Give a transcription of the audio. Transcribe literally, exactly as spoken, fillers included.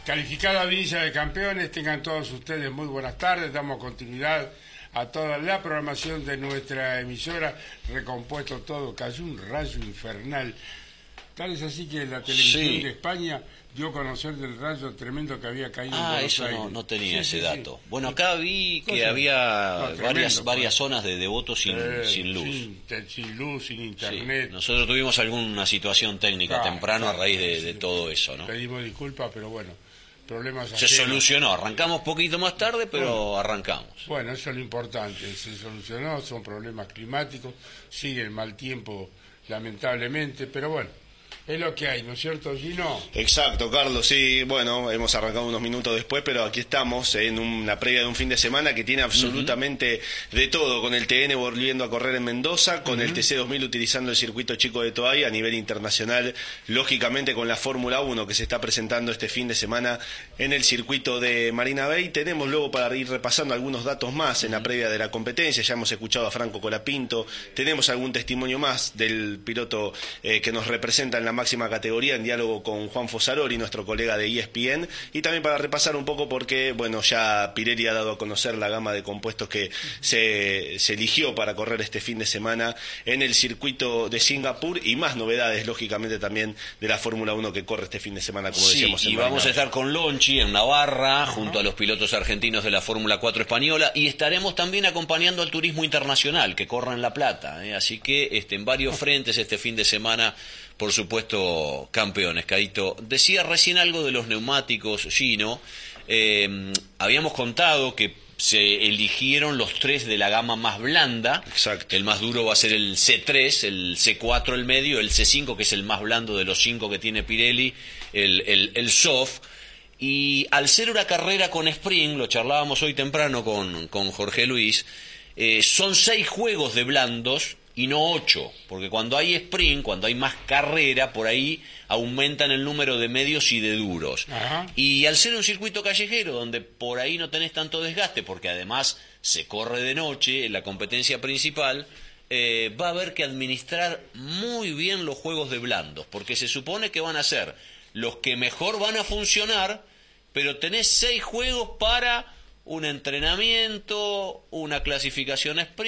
Calificada audiencia de campeones, tengan todos ustedes muy buenas tardes, damos continuidad a toda la programación de nuestra emisora, recompuesto todo, cayó un rayo infernal, tal es así que la televisión sí. de España dio a conocer del rayo tremendo que había caído ah, en Buenos eso Aires. no, no tenía sí, ese sí, dato. sí. Bueno, acá vi que Cosa, había no, tremendo, varias varias pues. zonas de devotos sin, eh, sin luz. Sin, te, sin luz, sin Sí. internet. Nosotros tuvimos alguna situación técnica Claro, temprano claro, a raíz de, sí, de todo eso, ¿no? Pedimos disculpas, pero bueno, problemas Se ajenos. solucionó, arrancamos poquito más tarde, pero Bueno. arrancamos. Bueno, eso es lo importante, se solucionó, son problemas climáticos, sigue el mal tiempo lamentablemente, pero bueno, es lo que hay, ¿no es cierto, Gino? Exacto, Carlos, sí, bueno, hemos arrancado unos minutos después, pero aquí estamos en una previa de un fin de semana que tiene absolutamente uh-huh. de todo, con el T N volviendo a correr en Mendoza, con uh-huh. el T C dos mil utilizando el circuito chico de Toay a nivel internacional, lógicamente con la Fórmula uno que se está presentando este fin de semana en el circuito de Marina Bay. Tenemos luego para ir repasando algunos datos más en la previa de la competencia, ya hemos escuchado a Franco Colapinto, tenemos algún testimonio más del piloto eh, que nos representa en la máxima categoría en diálogo con Juan Fosaroli, nuestro colega de E S P N, y también para repasar un poco porque, bueno, ya Pirelli ha dado a conocer la gama de compuestos que se, se eligió para correr este fin de semana en el circuito de Singapur y más novedades, lógicamente, también de la Fórmula uno que corre este fin de semana, como sí, decíamos. En y Marina. vamos a estar con Lonchi en Navarra, uh-huh. junto a los pilotos argentinos de la Fórmula cuatro española, y estaremos también acompañando al turismo internacional que corre en La Plata, ¿eh? Así que este, en varios frentes este fin de semana, por supuesto, campeones. Caíto, decía recién algo de los neumáticos, Gino. Eh, habíamos contado que se eligieron los tres de la gama más blanda. Exacto. El más duro va a ser el C tres, el C cuatro el medio, el C cinco, que es el más blando de los cinco que tiene Pirelli, el, el, el soft. Y al ser una carrera con sprint, lo charlábamos hoy temprano con, con Jorge Luis, eh, son seis juegos de blandos y no ocho, porque cuando hay sprint, cuando hay más carrera, por ahí aumentan el número de medios y de duros. Ajá. Y al ser un circuito callejero, donde por ahí no tenés tanto desgaste, porque además se corre de noche en la competencia principal, eh, va a haber que administrar muy bien los juegos de blandos, porque se supone que van a ser los que mejor van a funcionar, pero tenés seis juegos para un entrenamiento, una clasificación sprint,